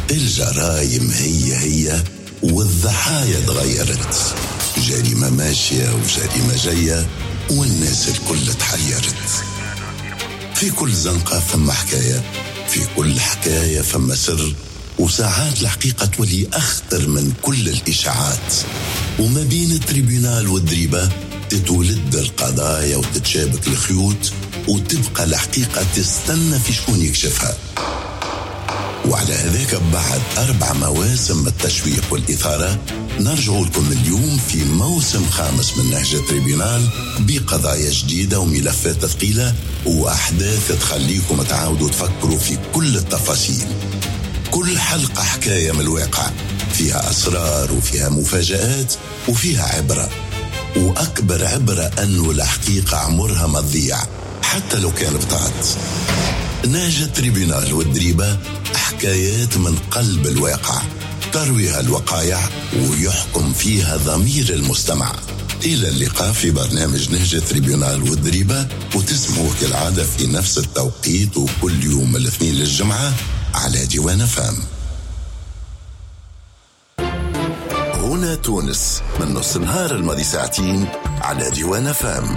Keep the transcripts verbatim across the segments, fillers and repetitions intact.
الجرايم هي هي والضحايا تغيرت، جريمة ماشية وجريمة جاية والناس الكل تحيرت. في كل زنقة فما حكاية، في كل حكاية فما سر، وساعات الحقيقة تولي أخطر من كل الإشاعات. وما بين التريبيونال والدريبة تتولد القضايا وتتشابك الخيوط، وتبقى الحقيقة تستنى في شكون يكشفها. وعلى هذاك بعد أربع مواسم التشويق والإثارة نرجع لكم اليوم في موسم خامس من نهج التريبيونال بقضايا جديدة وملفات ثقيلة وأحداث تخليكم تعاودوا تفكروا في كل التفاصيل. كل حلقة حكاية من الواقع، فيها أسرار وفيها مفاجآت وفيها عبرة، وأكبر عبرة أنه الحقيقة عمرها ما تضيع حتى لو كان بطاط. نهج التريبيونال والدريبة حكايات من قلب الواقع ترويها الوقائع ويحكم فيها ضمير المستمع. إلى اللقاء في برنامج نهج التريبيونال والدريبة، وتسمعوه كالعادة في نفس التوقيت وكل يوم الاثنين للجمعة على ديوان فام. هنا تونس من نص نهار الماضي ساعتين على ديوان فام.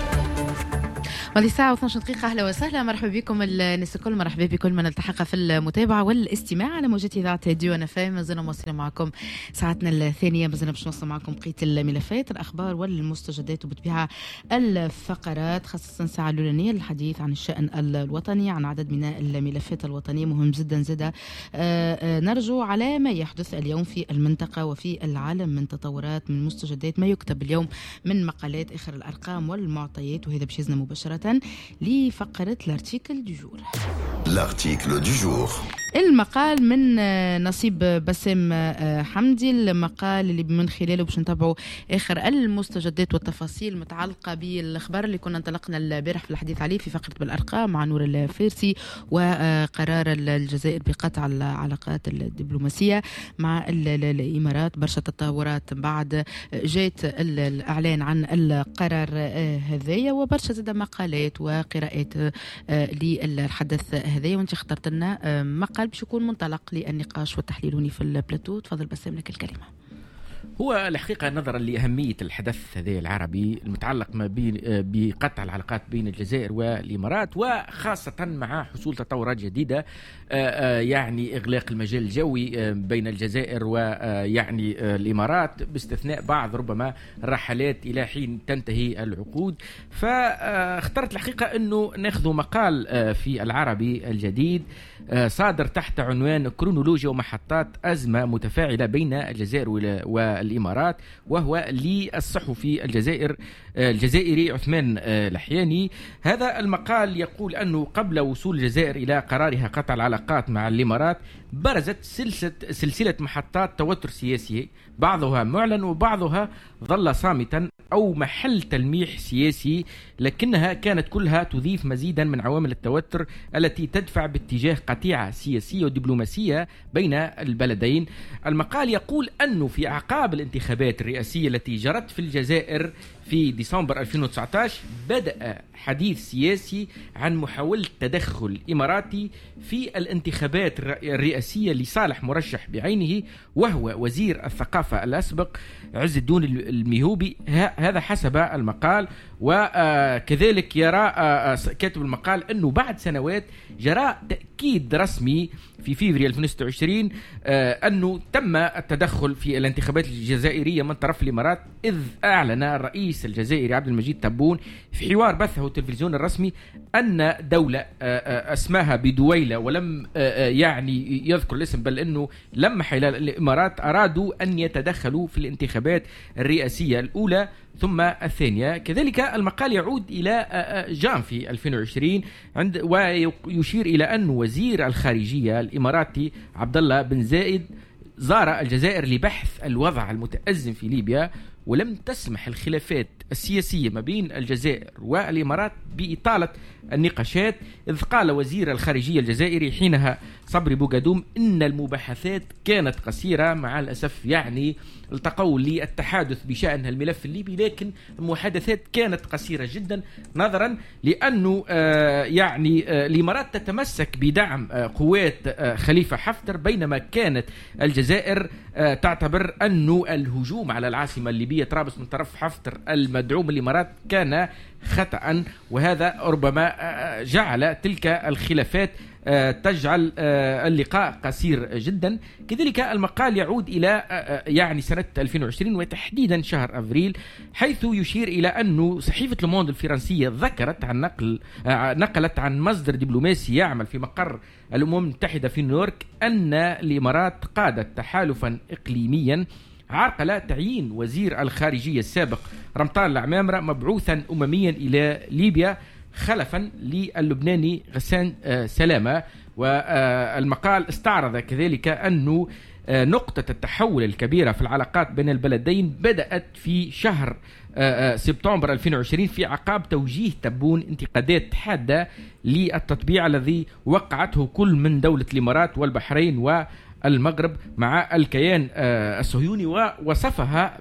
ماضي ساعة واثناشر دقيقة. أهلا وسهلا، مرحبا بكم الناس الكل، مرحبا بكل من التحق في المتابعة والاستماع على موجات إذاعة ديوان فام. مازلنا مواصلين معكم ساعتنا الثانية، مازلنا باش نوصل معكم بقية الملفات، الأخبار والمستجدات وبتبعها الفقرات، خاصة الساعة الأولانية للحديث عن الشأن الوطني، عن عدد من الملفات الوطنية مهم جدا. زادة نرجو على ما يحدث اليوم في المنطقة وفي العالم من تطورات، من مستجدات، ما يكتب اليوم من مقالات، آخر الأرقام والمعطيات، وهذا بشيزنا مباشرة لفقرة الارتيكل دو جور. الارتيكل دو جور، المقال من نصيب بسام حمدي، المقال اللي من خلاله باش نتابعوا اخر المستجدات والتفاصيل المتعلقه بالاخبار اللي كنا انطلقنا البارح في الحديث عليه في فقره بالارقام مع نور الفارسي، وقرار الجزائر بقطع العلاقات الدبلوماسيه مع الامارات. برشا تطورات بعد جات الاعلان عن القرار هذايا، وبرشا زاد مقالات وقراءات للحدث هذايا، وانت اخترت لنا مقال باش يكون منطلق للنقاش والتحليل هوني في البلاتو. تفضل بسام لك الكلمة. هو الحقيقة نظرا لأهمية الحدث هذا العربي المتعلق ما بين بقطع العلاقات بين الجزائر والإمارات، وخاصة مع حصول تطورات جديدة يعني إغلاق المجال الجوي بين الجزائر ويعني الإمارات، باستثناء بعض ربما الرحلات إلى حين تنتهي العقود. فاخترت الحقيقة أنه ناخذ مقال في العربي الجديد صادر تحت عنوان كرونولوجيا ومحطات أزمة متفاعلة بين الجزائر والإمارات، وهو للصحفي الجزائر الجزائري عثمان لحياني. هذا المقال يقول أنه قبل وصول الجزائر إلى قرارها قطع العلاقات مع الإمارات برزت سلسلة, سلسلة محطات توتر سياسي، بعضها معلن وبعضها ظل صامتا أو محل تلميح سياسي، لكنها كانت كلها تضيف مزيدا من عوامل التوتر التي تدفع باتجاه قطيعة سياسية ودبلوماسية بين البلدين. المقال يقول أنه في أعقاب الانتخابات الرئاسية التي جرت في الجزائر في ديسمبر ألفين وتسعة عشر بدأ حديث سياسي عن محاولة تدخل إماراتي في الانتخابات الرئاسية لصالح مرشح بعينه، وهو وزير الثقافة الأسبق عز الدين الميهوبي. هذا حسب المقال. وكذلك يرى كاتب المقال أنه بعد سنوات جرى تأكيد رسمي في فيفري ألفين وستة وعشرين أنه تم التدخل في الانتخابات الجزائرية من طرف الإمارات، إذ أعلن الرئيس الجزائري عبد المجيد تبون في حوار بثه التلفزيون الرسمي أن دولة اسمها بدويلة، ولم يعني يذكر الاسم، بل أنه لمح إلى الإمارات أرادوا أن يتدخلوا في الانتخابات الرئاسية الأولى ثم الثانية. كذلك المقال يعود إلى جانفي ألفين وعشرين عند ويشير إلى أن وزير الخارجية الإماراتي عبد الله بن زايد زار الجزائر لبحث الوضع المتأزم في ليبيا، ولم تسمح الخلافات السياسية ما بين الجزائر والإمارات بإطالة النقاشات، إذ قال وزير الخارجية الجزائري حينها صبري بوغادوم إن المباحثات كانت قصيرة. مع الأسف يعني التقوا للتحادث بشأن الملف الليبي، لكن المحادثات كانت قصيرة جدا نظرا لأنه آه يعني آه الإمارات تتمسك بدعم آه قوات آه خليفة حفتر، بينما كانت الجزائر آه تعتبر أنه الهجوم على العاصمة الليبية طرابلس من طرف حفتر المدعوم الإمارات كان خطأ، وهذا ربما جعل تلك الخلافات تجعل اللقاء قصير جدا. كذلك المقال يعود إلى يعني سنة ألفين وعشرين وتحديدا شهر أفريل، حيث يشير إلى أنه صحيفة لوموند الفرنسية ذكرت عن نقل نقلت عن مصدر دبلوماسي يعمل في مقر الأمم المتحدة في نيويورك أن الإمارات قادت تحالفا إقليميا عرقل تعيين وزير الخارجية السابق رمضان العمامرة مبعوثا أمميا إلى ليبيا خلفا للبناني غسان سلامة. والمقال استعرض كذلك أنه نقطة التحول الكبيرة في العلاقات بين البلدين بدأت في شهر سبتمبر ألفين وعشرين في عقاب توجيه تبون انتقادات حادة للتطبيع الذي وقعته كل من دولة الإمارات والبحرين و المغرب مع الكيان الصهيوني، ووصفها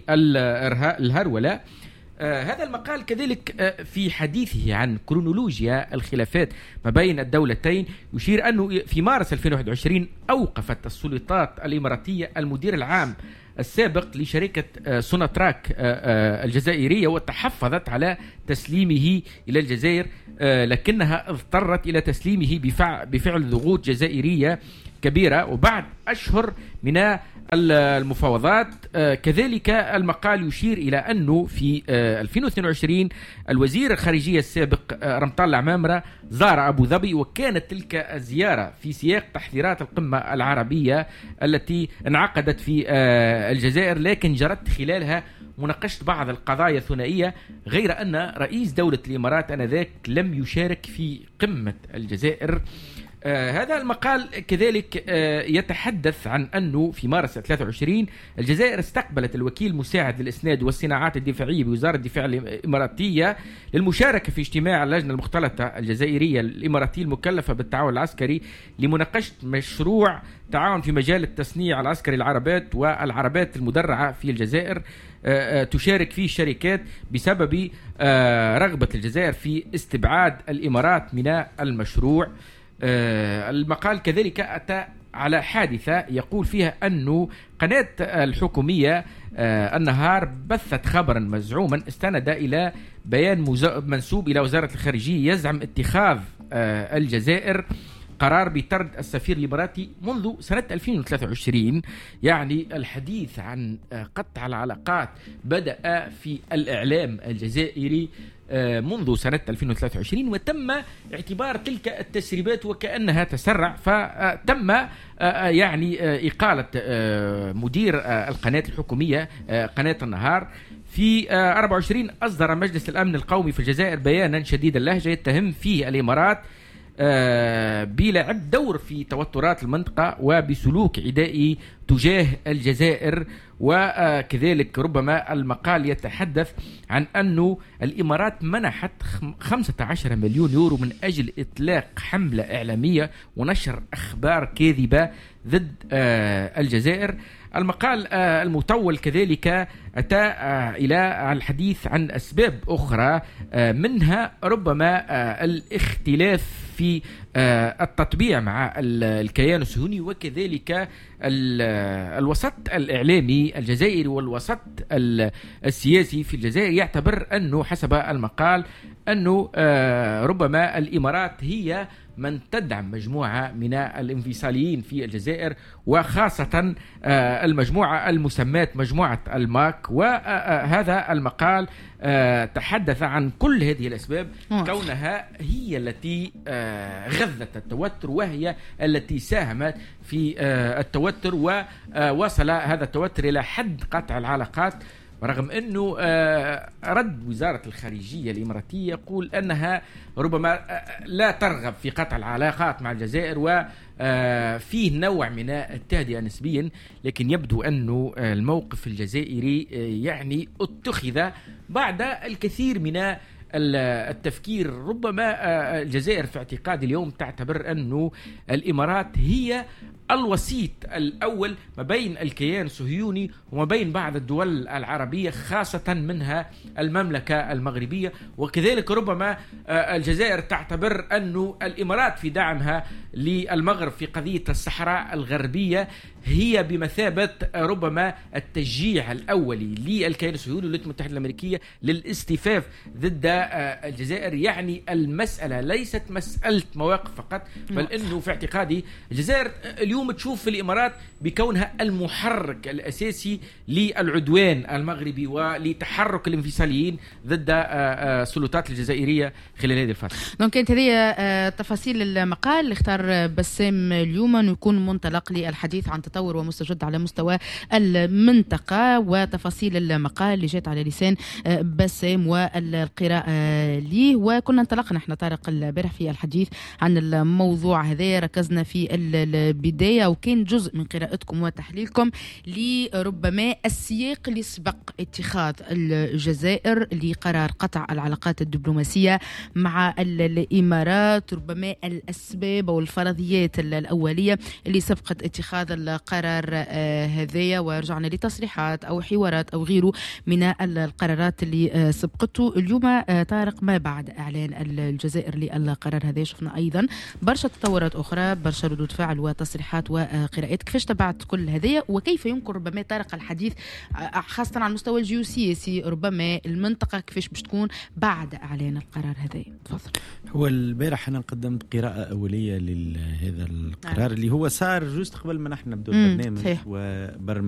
بالهرولة. هذا المقال كذلك في حديثه عن كرونولوجيا الخلافات ما بين الدولتين يشير أنه في مارس ألفين وواحد وعشرين أوقفت السلطات الإماراتية المدير العام السابق لشركة سوناتراك الجزائرية وتحفظت على تسليمه إلى الجزائر، لكنها اضطرت إلى تسليمه بفعل ضغوط جزائرية كبيرة وبعد أشهر من المفاوضات. كذلك المقال يشير إلى أنه في ألفين واثنين وعشرين الوزير الخارجية السابق رمضان العمامرة زار أبو ظبي، وكانت تلك الزيارة في سياق تحذيرات القمة العربية التي انعقدت في الجزائر، لكن جرت خلالها مناقشة بعض القضايا الثنائية، غير أن رئيس دولة الإمارات آنذاك لم يشارك في قمة الجزائر. آه هذا المقال كذلك آه يتحدث عن أنه في مارس ثلاثة وعشرين الجزائر استقبلت الوكيل المساعد للإسناد والصناعات الدفاعية بوزارة الدفاع الإماراتية للمشاركة في اجتماع اللجنة المختلطة الجزائرية الإماراتية المكلفة بالتعاون العسكري لمناقشة مشروع تعاون في مجال التصنيع العسكري العربات والعربات المدرعة في الجزائر. آه تشارك فيه الشركات بسبب آه رغبة الجزائر في استبعاد الإمارات من المشروع. آه المقال كذلك أتى على حادثة يقول فيها أنه قناة الحكومية آه النهار بثت خبرا مزعوما استند إلى بيان منسوب إلى وزارة الخارجية يزعم اتخاذ آه الجزائر قرار بطرد السفير الإماراتي منذ سنة ألفين وثلاثة وعشرين. يعني الحديث عن قطع العلاقات بدأ في الإعلام الجزائري منذ سنة ألفين وثلاثة وعشرين، وتم اعتبار تلك التسريبات وكأنها تسرع، فتم يعني إقالة مدير القناة الحكومية قناة النهار. في أربعة وعشرين أصدر مجلس الأمن القومي في الجزائر بيانا شديد اللهجة يتهم فيه الإمارات بلعب دور في توترات المنطقة وبسلوك عدائي تجاه الجزائر. وكذلك ربما المقال يتحدث عن أنه الإمارات منحت خمسة عشر مليون يورو من أجل إطلاق حملة إعلامية ونشر أخبار كاذبة ضد الجزائر. المقال المطول كذلك أتى إلى الحديث عن أسباب أخرى، منها ربما الاختلاف في التطبيع مع الكيان الصهيوني، وكذلك الوسط الإعلامي الجزائري والوسط السياسي في الجزائر يعتبر أنه حسب المقال أنه ربما الإمارات هي من تدعم مجموعة من الانفصاليين في الجزائر، وخاصة المجموعة المسماة مجموعة الماك. وهذا المقال تحدث عن كل هذه الأسباب كونها هي التي غذت التوتر، وهي التي ساهمت في التوتر، ووصل هذا التوتر إلى حد قطع العلاقات رغم أنه رد وزارة الخارجية الإماراتية يقول أنها ربما لا ترغب في قطع العلاقات مع الجزائر وفيه نوع من التهدئة نسبيا، لكن يبدو أنه الموقف الجزائري يعني اتخذ بعد الكثير من التفكير. ربما الجزائر في اعتقادي اليوم تعتبر أنه الإمارات هي الوسيط الأول ما بين الكيان الصهيوني وما بين بعض الدول العربية، خاصة منها المملكة المغربية. وكذلك ربما الجزائر تعتبر أنه الإمارات في دعمها للمغرب في قضية الصحراء الغربية هي بمثابة ربما التشجيع الأولي للكيان الصهيوني والولايات المتحدة الأمريكية للاستفاف ضد الجزائر. يعني المسألة ليست مسألة مواقف فقط، بل أنه في اعتقادي الجزائر اليوم تشوف في الإمارات بكونها المحرك الأساسي للعدوان المغربي ولتحرك الانفصاليين ضد السلطات الجزائرية خلال هذه الفترة. دونك كانت هذه تفاصيل المقال اللي اختار بسام اليوم أن يكون منطلق للحديث عن تطور ومستجد على مستوى المنطقة، وتفاصيل المقال اللي جات على لسان بسام والقراءة ليه. وكنا انطلقنا احنا طارق البارح في الحديث عن الموضوع هذا، ركزنا في البداية وكان جزء من قراءتكم وتحليلكم لربما السياق اللي سبق اتخاذ الجزائر لقرار قطع العلاقات الدبلوماسية مع الإمارات، ربما الأسباب والفرضيات الأولية اللي سبقت اتخاذ القرار هذايا، ورجعنا لتصريحات أو حوارات أو غيره من القرارات اللي سبقته. اليوم طارق ما بعد إعلان الجزائر للقرار هذا شفنا أيضا برشا تطورات أخرى، برشا ردود فعل وتصريحات وقراءات. كيفاش تبعت كل هذه وكيف يمكن ربما طارق الحديث خاصة على المستوى الجيوسياسي ربما المنطقة كيفاش باش تكون بعد إعلان القرار هذا؟ تفضل. هو البارح أنا قدمت قراءة أولية لهذا القرار آه. اللي هو صار جوست قبل ما نحن نبدأ البرنامج وبرمج